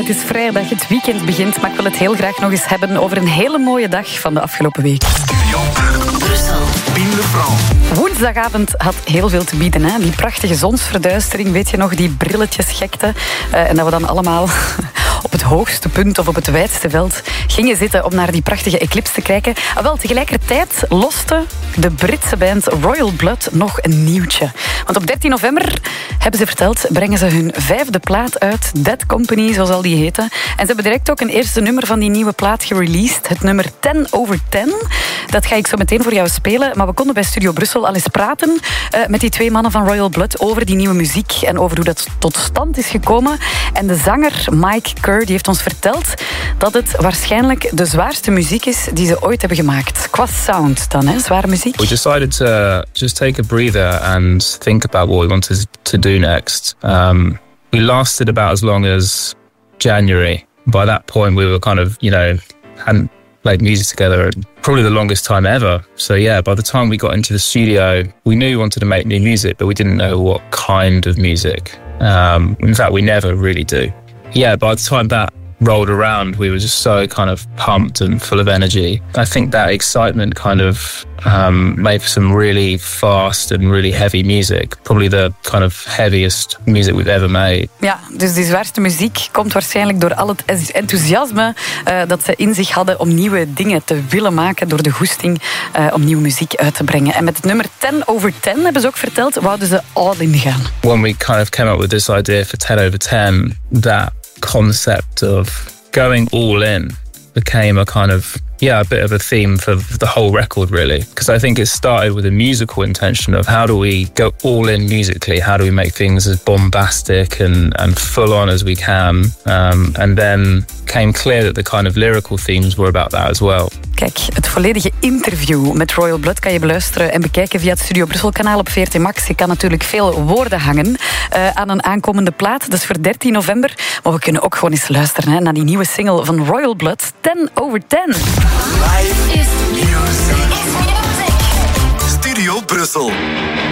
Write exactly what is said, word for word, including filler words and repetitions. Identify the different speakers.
Speaker 1: Het is vrijdag, het weekend begint, maar ik wil het heel graag nog eens hebben over een hele mooie dag van de afgelopen week.
Speaker 2: Studio Brussel. Pien Lefranc.
Speaker 1: Woensdagavond had heel veel te bieden. Hè? Die prachtige zonsverduistering, weet je nog, die brilletjesgekte. Uh, en dat we dan allemaal op het hoogste punt of op het wijdste veld gingen zitten om naar die prachtige eclipse te kijken. Ah, wel, tegelijkertijd loste de Britse band Royal Blood nog een nieuwtje. Want op dertien november, hebben ze verteld, brengen ze hun vijfde plaat uit. Dead Company, zo zal die heten. En ze hebben direct ook een eerste nummer van die nieuwe plaat gereleased. Het nummer ten over ten. Dat ga ik zo meteen voor jou spelen. Maar we konden bij Studio Brussel al eens praten uh, met die twee mannen van Royal Blood over die nieuwe muziek en over hoe dat tot stand is gekomen. En de zanger Mike Kerr die heeft ons verteld dat het waarschijnlijk de zwaarste muziek is die ze ooit hebben gemaakt. Qua sound dan, hè? Zware muziek.
Speaker 3: We decided to just take a breather and think about what we wanted to do next. Um, we lasted about as long as January. By that point we were kind of, you know, hadn't played music together probably the longest time ever. So yeah, by the time we got into the studio, we knew we wanted to make new music, but we didn't know what kind of music. Um, in fact, we never really do. Yeah, by the time that rolled around, we were just so kind of pumped and full of energy. I think that excitement kind of um, made for some really fast and really heavy music. Probably the kind of heaviest music we've ever made.
Speaker 1: Ja, dus die zwaarste muziek komt waarschijnlijk door al het enthousiasme uh, dat ze in zich hadden om nieuwe dingen te willen maken, door de goesting uh, om nieuwe muziek uit te brengen. En met het nummer ten over ten, hebben ze ook verteld, wouden ze all in gaan.
Speaker 3: When we kind of came up with this idea for ten over ten, that concept of going all in became a kind of, yeah, a bit of a theme for the whole record, really. Because I think it started with a musical intention of how do we go all in musically? How do we make things as bombastic and, and full on as we can? Um, and then came clear that the kind of lyrical themes were about that as well.
Speaker 1: Kijk, het volledige interview met Royal Blood kan je beluisteren en bekijken via het Studio Brussel kanaal op V R T Max. Je kan natuurlijk veel woorden hangen uh, aan een aankomende plaat. Dat is voor dertien november. Maar we kunnen ook gewoon eens luisteren hè, naar die nieuwe single van Royal Blood, ten over ten.
Speaker 2: Live is music. Studio Brussel.